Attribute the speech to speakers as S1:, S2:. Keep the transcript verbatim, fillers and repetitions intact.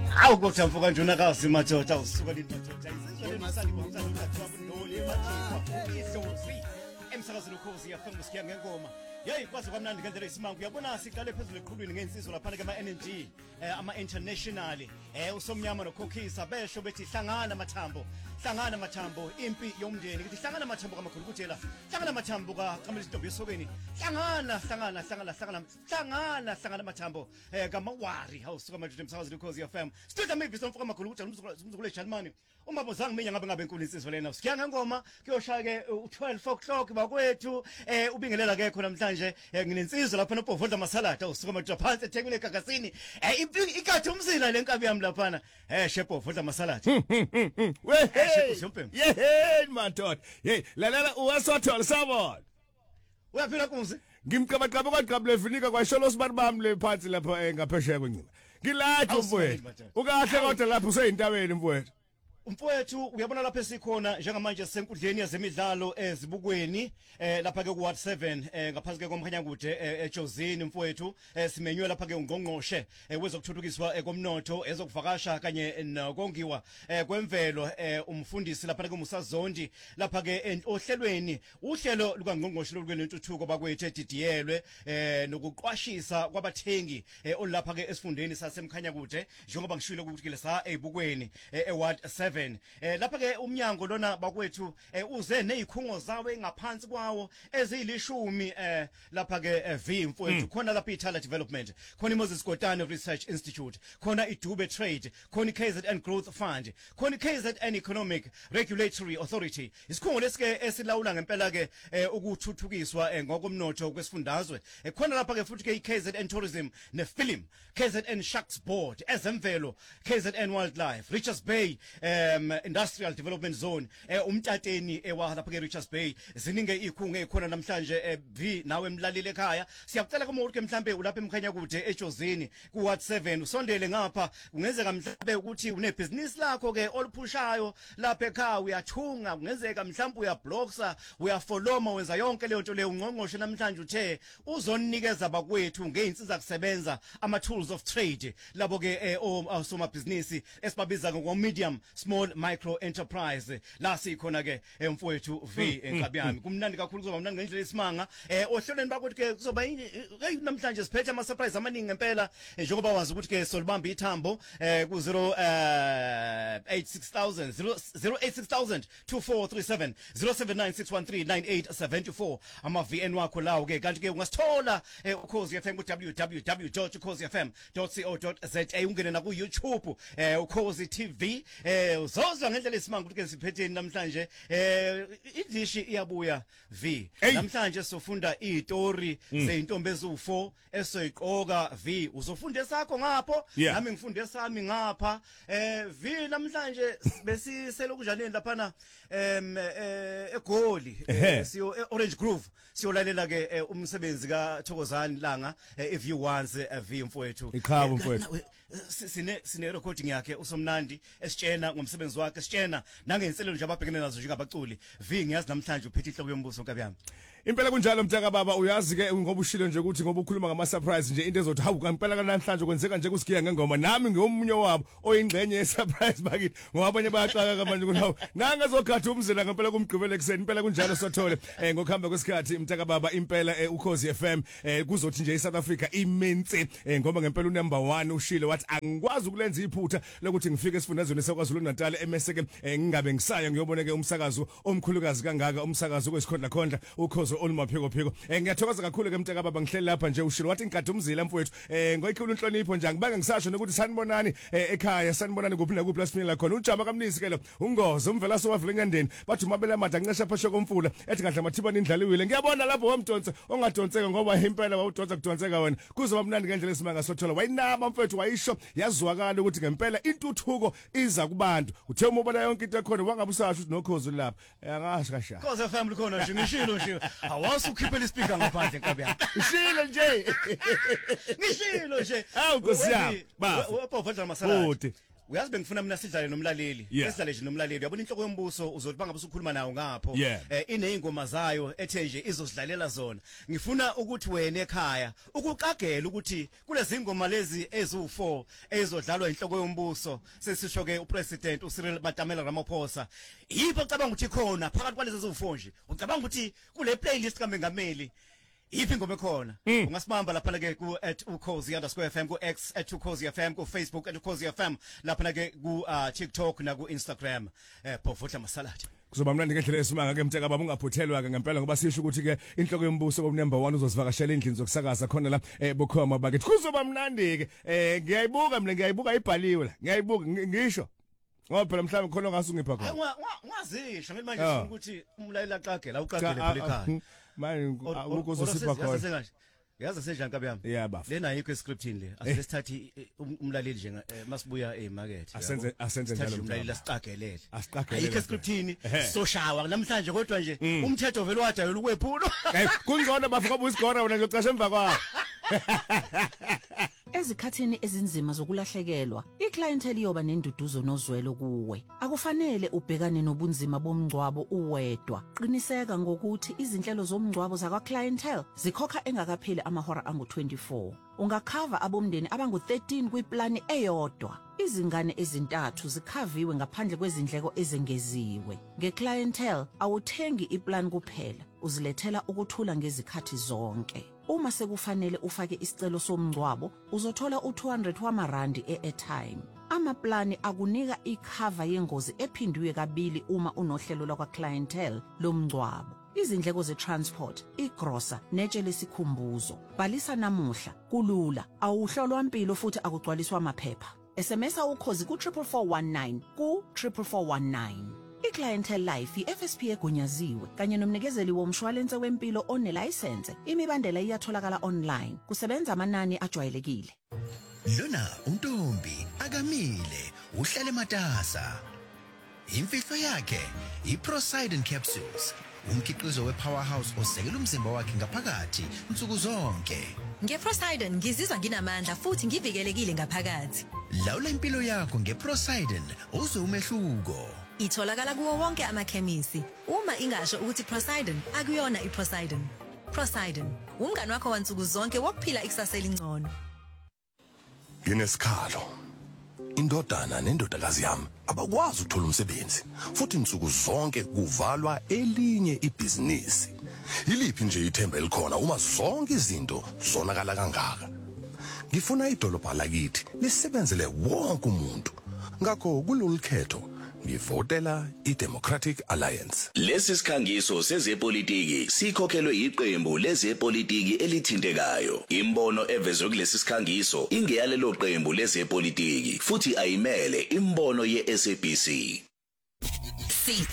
S1: Awu kokuthamfuka kanjona kazi madoda usuka lini madoda isizwe lemasali bomntana ukathi wabundoli emathipha idlozi emsakazweni ukhozi yafanga usiya ngengoma yeyi kwaze kwamnandi ngendlela isimanga uyabona siqale phezulu eqhulwini ngensizwa lapha ke ama N N G ama international eh usomnyama nokhokhisa besho bethi hlangana mathambo hlangana mathambo impi yomndeni ngithi hlangana mathambo kamakhulu kuthela hlangana mathambo ka kamela isidobho esokweni hlangana hlangana hlangana hlangana hlangana hlangana mathambo eh kamawari hawusuka manje emsakazweni ukhozi F M studio maybe somfuka amakhulu kuthela umzukulu eJalimani uma bozange minya ngabe ngabe enkulu insizwa lena siya ngengoma kuyoshaya ke twelve o'clock bakwethu eh ubingelela ke khona mhlanje nginensizwa lapha noBovodla Masalada usuka manje phansi eThekwini eGagasini eh ikathi umsila lenkabi yami lapha eh shepo Bovodla Masalada
S2: we yeah madoda hey lalela uwasothola sabona
S1: uyaphila kumzi
S2: ngimqabaqaba kwaqabule vinika kwasholo sibani bami le phansi lapha ngaphesheya kwencima ngilathi mfowethu ukahle kodwa lapha useyintabeni mfowethu
S1: umfowethu uyabona lapha esikhona njengamanje senkundleni yazemidlalo ezibukweni eh lapha ke ku Ward seven eh ngaphansi ke komkhanyakude eJozini mfowethu simenywe lapha ke ungqongqoshe wezokuthuthukiswa komnotho ezokuvakasha kanye nokongiwa kwemvelo umfundisi lapha ke uMusazondi lapha ke ohlelweni uhlelo lukangqongqoshe lokwenentuthuko bakwethu edidiyelwe eh nokuqwashisa kwabathengi olapha ke esifundeni sasemkhanyakude njengoba ngishilo ukuthi ke lesa ebukweni eWard seven eh lapha ke umnyango lona bakwethu uze nezikhungo zawe ngaphansi kwawo ezilishumi eh lapha ke V mfowethu khona lapha iThala Development khona iMoses Kotane Research Institute khona iDube Trade khona iK Z N Growth Fund khona iK Z N Economic Regulatory Authority isikhungo lesike esilawula ngempela ke ukuthuthukiswa ngokomnotho kwesifundazwe khona lapha ke futhi ke iK Z N Tourism neFilm K Z N Sharks Board ezemvelo K Z N Wildlife Richards Bay um Industrial Development Zone eh umtateni ewa lapha ke Richards Bay zininge ikhungu ekhona namhlanje V nawe emlalile ekhaya siyakucela kuma ukuthi mhlambe ulapha emkhanya kude eJozini ku Ward seven usondele ngapha kungenzeka mhlambe ukuthi une business lakho ke oluphushayo lapha ekhaya uyathunga kungenzeka mhlambe uyabloksa uyafoloma wenza yonke leyo nto leyo ungqongqoshe namhlanje uthe uzonikeza bakwethu ngeinsiza kusebenza ama tools of trade labo ke osoma business esibabiza ngo medium small micro enterprise la sikhona ke mfowethu V enkabi yami kumnandi kakhulu kuzoba mnandi ngendlela isimanga eh ohlelweni bakuthi ke kuzoba hey namhlanje siphethe ama surprise amaningi ngempela njengoba wazi ukuthi ke solibamba ithambo eh ku zero eight six thousand zero eight six thousand two four three seven zero seven nine six one three nine eight seven four ama V N wakho lawo ke kanti ke ungasithola ukhozi F M ku w w w dot ukhozi f m dot co dot za ungene na ku YouTube eh ukhozi T V eh uzozwa ngendlela isimanga ukuthi ke siphetheni namhlanje eh idlishi iyabuya V namhlanje sofunda izitori zeintombi ezu four esoyiqoka V uzofunda esakho ngapho nami ngifunde sami ngapha eh V namhlanje besisela kujaneni lapha em eGoli siyo eOrange Grove siyolalela ke umsebenzi kaThokozani langa eView once V mfowethu
S2: ikhabo mfowethu
S1: sine sine recording yakhe usomnandi esitshena ngomsebenzi wakhe esitshena nangenselelo nje ababhekene nazo njengabaculi V ngiyazi namhlanje uphethe inhloko yombuso nkabi yami
S2: impela kunjalo mtaka baba uyazi ke ngoba ushilo nje ukuthi ngoba ukhuluma ngama surprise nje into ezothi hawu kampela namhlanje kwenzeka nje kusikiya ngengoma nami ngiyomunye wabo oyingxenye ye surprise bakithi ngoba abanye bayaxaka kamanje kunawo nanga zokhatha umzila ngempela kumgqibele kuseni impela kunjalo sothole eh ngokuhamba kwesikhathi mtaka baba impela ukhozi F M eh kuzothi nje iSouth Africa imense ngoba ngempela unumber one ushilo wathi angikwazi ukulenza iphutha lokuthi ngifike esifundazweni saKwaZulu Natal emeseke ngingabe ngisaya ngiyobona ke umsakazo omkhulukazi kangaka umsakazo kwesikhondla khondla ukhozi olumaphiko phiko eh ngiyathokoza kakhulu ke mtaka baba ngihleli lapha nje ushilo wathi ngikade umzila mfowethu eh ngoyikhulu inhlonipho nje ngibanga ngisasho nokuthi sanibonani ekhaya sanibonani kuphi nakuphi lasifinyelela khona ujama kamnisi ke lo ungozo umvela sowavule enyandeni bathi umabela amada nqesha pheshe komfula ethi kahle mathibani indlaliwile ngiyabona lapho wamdonse ongadonseka ngoba impela wawudonsa kudonseka wena kuzoba mnandi ngendlela esimanga sothola wayinama mfowethu wayisho yazwakala ukuthi ngempela intuthuko iza kubantu uthe uma ubona yonke into ekhona wangabusasho ukuthi nokhozi lapha angasho kasha
S1: Khoza family khona nje ngishilo nje awasi ukhiphela ispeaker ngaphandle nkabi yami
S2: ishilo nje
S1: ngishilo nje
S2: awu nkosiyami
S1: ba Bovodla Masalada uyazi bengifuna mina sidlale nomlaleli
S2: Yeah.
S1: esidlale nje nomlaleli yabona inhloko yombuso uzothi bangabe usukhuluma nawo ngapho
S2: Yeah.
S1: eh inezingoma zayo ethe nje izozidlalela zona ngifuna ukuthi wena ekhaya ukuqagela ukuthi kulezi ngoma lezi ezu four ezodlalwa inhloko yombuso sesisho ke upresident uCyril Matamela Ramaphosa yipho cabanga ukuthi khona phakathi kwalezi ezu four nje ucabanga ukuthi kule playlist kaMengameli yiphi ingoma ekhona ungasibamba lapha ke ku at ukhozi underscore fm ku x at ukhozi fm ku facebook at ukhozi fm lapha ke ku uh, TikTok na ku Instagram eh phovutla masaladi
S2: kuzoba mnandi ngendlela esimanga ke Mteka baba ungaphuthelwa ke ngempela ngoba sisho ukuthi ke inhloko yombuso ko number one uzosivakashela endlini zokusakaza khona la eh Bukhoma bakithi kuzoba mnandi ke eh ngiyayibuka mina ngiyayibuka ibhaliwe la ngiyayibuka ngisho ngoba phela mhlawumbe khona ngasungipha khona
S1: ngazisho ngithi manje sifuna ukuthi umlayeli aqagela uqagele phela ekhaya
S2: manje akukho uzosipha khona
S1: yazi senjani kabi yami
S2: yeah bafo
S1: lena ayikho escriptini le asesithathi umlaleli nje masibuya emarket
S2: asenze asenze njalo
S1: umlaleli asiqagelele
S2: asiqagelele
S1: ayikho escriptini soshawa namhlanje kodwa nje umthetho vele wadayela ukwephulo
S2: kungcono bafo ngoba usigora wena ngiyocasha emva kwakho
S3: Ezikhathini ezinzima zokulahlekelwa, iclientele iyoba nenduduzo nozwelo kuwe. Akufanele ubhekane nobunzima bomngcwabo uwedwa. Qiniseka ngokuthi izinhlelo zomngcwabo zakwa clientele zikhokha engakapheli amahora angu twenty-four. Ungakhava abomndeni abangu thirteen kwiplani eyodwa. Izingane ezintathu zikhaviwe ngaphandle kwezindleko ezengeziwe. Ngeclientele awuthengi iplan kuphela, uzilethela ukuthula ngezikhathi zonke. Uma sekufanele ufake isicelo somngcwabo, uzothola u two hundred wamarandi e-airtime. Amaplani akunika ikhava yengozi ephindiwe kabili uma unohlelo lakwa clientele lomngcwabo. Izindleko ze-transport, igrosa, netshe lesikhumbuzo. Bhalisa namuhla, kulula, awuhlolwa impilo futhi akugcwaliswa amaphepha. S M S ukhozi ku triple four one nine ku triple four one nine. iClientele Life i-F S P egunyaziwe kanye nomnikezeli womshwalense wempilo onelicense. Imibandela iyatholakala online. Kusebenza amanani ajwayelekile.
S4: Lona untombi akamile uhlale matasa. Imfihlo yakhe iProsident capsules. Umkhiqizo wePowerhouse osekela umzimba wakhe ngaphakathi nsuku zonke.
S5: NgeProsident ngizizwa nginamandla futhi ngivikelekile ngaphakathi.
S4: Lawula impilo yakho ngeProsident uzwe umehluko.
S5: Itholakala kuwo wonke amakhemisi. Uma ingasho ukuthi Prosident akuyona iProsident. Prosident, umngani wakho wansuku zonke wokuphila ikusasa elingcono.
S6: Nginesikhalo. Indodana nendodakazi yami abakwazi ukuthola umsebenzi futhi insuku zonke kuvalwa elinye ibhizinisi. Yiliphi nje ithemba elikhona uma zonke izinto zonakala kangaka? Ngifuna idolobha lakithi lisebenzele wonke umuntu. Ngakho kulolukhetho ngivotela iDemocratic Alliance.
S7: Lesi sikhangiso sezepolitiki sikhokhelwe iqembu lezepolitiki elithintekayo. Imbono evezwe kulesi sikhangiso ingeyalelo qembu lezepolitiki futhi ayimele imbono ye-S A B C.